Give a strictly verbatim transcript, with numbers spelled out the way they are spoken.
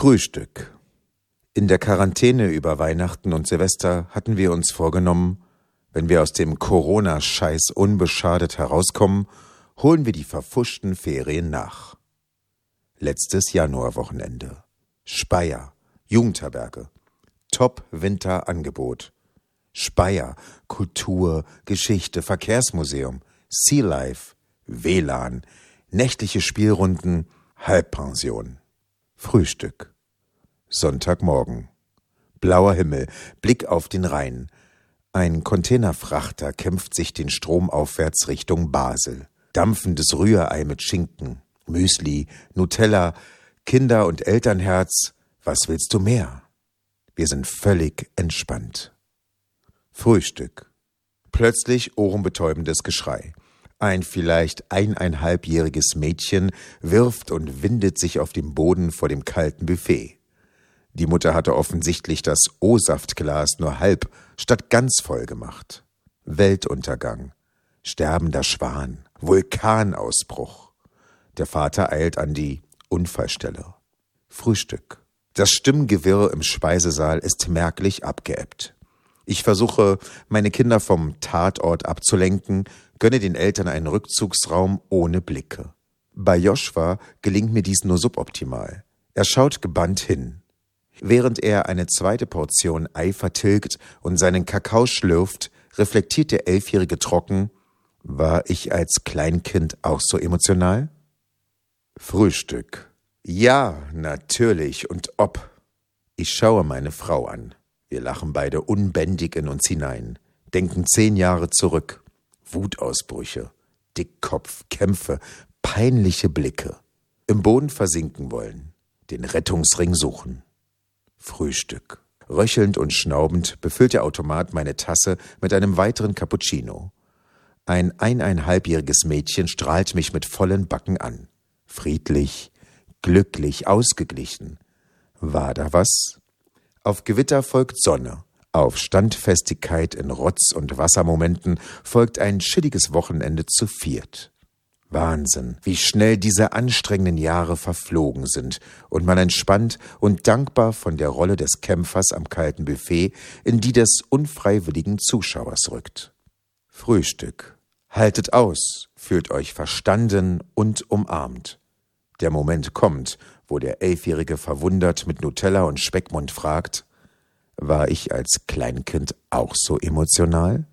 Frühstück. In der Quarantäne über Weihnachten und Silvester hatten wir uns vorgenommen, wenn wir aus dem Corona-Scheiß unbeschadet herauskommen, holen wir die verfuschten Ferien nach. Letztes Januarwochenende. Speyer, Jugendherberge. Top-Winter-Angebot. Speyer, Kultur, Geschichte, Verkehrsmuseum, Sea Life, W L A N, nächtliche Spielrunden, Halbpension. Frühstück. Sonntagmorgen. Blauer Himmel, Blick auf den Rhein. Ein Containerfrachter kämpft sich den Strom aufwärts Richtung Basel. Dampfendes Rührei mit Schinken, Müsli, Nutella, Kinder- und Elternherz. Was willst du mehr? Wir sind völlig entspannt. Frühstück. Plötzlich ohrenbetäubendes Geschrei. Ein vielleicht eineinhalbjähriges Mädchen wirft und windet sich auf dem Boden vor dem kalten Buffet. Die Mutter hatte offensichtlich das O-Saftglas nur halb statt ganz voll gemacht. Weltuntergang, sterbender Schwan, Vulkanausbruch. Der Vater eilt an die Unfallstelle. Frühstück. Das Stimmgewirr im Speisesaal ist merklich abgeebbt. Ich versuche, meine Kinder vom Tatort abzulenken, gönne den Eltern einen Rückzugsraum ohne Blicke. Bei Joshua gelingt mir dies nur suboptimal. Er schaut gebannt hin. Während er eine zweite Portion Ei vertilgt und seinen Kakao schlürft, reflektiert der Elfjährige trocken: War ich als Kleinkind auch so emotional? Frühstück. Ja, natürlich und ob. Ich schaue meine Frau an. Wir lachen beide unbändig in uns hinein, denken zehn Jahre zurück. Wutausbrüche, Dickkopf, Kämpfe, peinliche Blicke. Im Boden versinken wollen, den Rettungsring suchen. Frühstück. Röchelnd und schnaubend befüllt der Automat meine Tasse mit einem weiteren Cappuccino. Ein eineinhalbjähriges Mädchen strahlt mich mit vollen Backen an. Friedlich, glücklich, ausgeglichen. War da was? Auf Gewitter folgt Sonne. Auf Standfestigkeit in Rotz- und Wassermomenten folgt ein chilliges Wochenende zu viert. Wahnsinn, wie schnell diese anstrengenden Jahre verflogen sind und man entspannt und dankbar von der Rolle des Kämpfers am kalten Buffet in die des unfreiwilligen Zuschauers rückt. Frühstück. Haltet aus, fühlt euch verstanden und umarmt. Der Moment kommt, wo der Elfjährige verwundert mit Nutella und Speckmund fragt: War ich als Kleinkind auch so emotional?